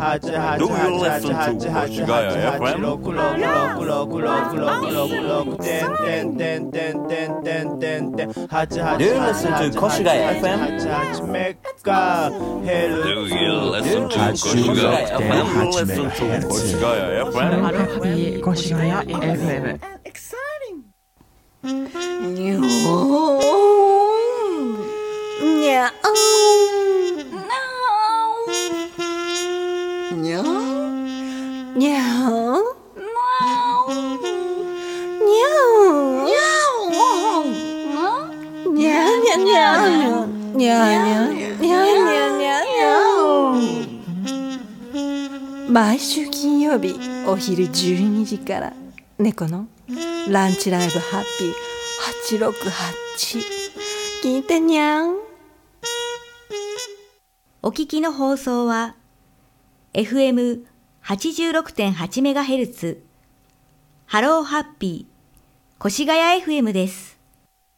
Do you listen to Koshigaya FM? Do you listen to Koshigaya FM? Do you listen to Koshigaya FM? Listen to Koshigaya FM? ハローハッピー越谷 FM。 にょーんにゃーんにゃーんにゃーんにゃーんにゃーんにゃーにゃーにゃーにゃーにゃーにゃーにゃーにゃーにゃー毎週金曜日お昼12時から猫のランチライブハッピー868聞いてにゃん。 お聞きの放送は FM86.8MHz ハローハッピー越谷 FM です。